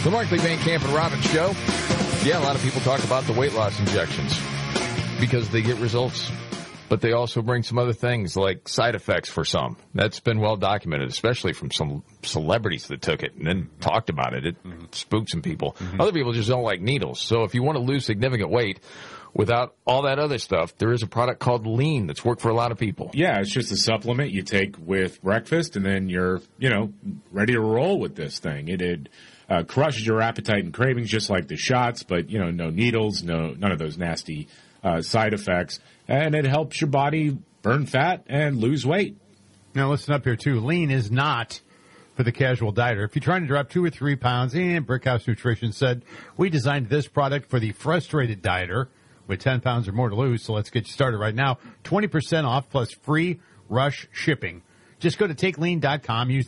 The Markley, Van Camp, and Robbins Show. Yeah, a lot of people talk about the weight loss injections because they get results, but they also bring some other things like side effects for some. That's been well documented, especially from some celebrities that took it and then talked about it. It spooked some people. Other people just don't like needles. So if you want to lose significant weight without all that other stuff, there is a product called Lean that's worked for a lot of people. Yeah, it's just a supplement you take with breakfast, and then you're, ready to roll with this thing. It crushes your appetite and cravings just like the shots, but, no needles, none of those nasty side effects. And it helps your body burn fat and lose weight. Now, listen up here, too. Lean is not for the casual dieter. If you're trying to drop 2 or 3 pounds, and Brickhouse Nutrition said, we designed this product for the frustrated dieter with 10 pounds or more to lose. So let's get you started right now. 20% off plus free rush shipping. Just go to TakeLean.com. Use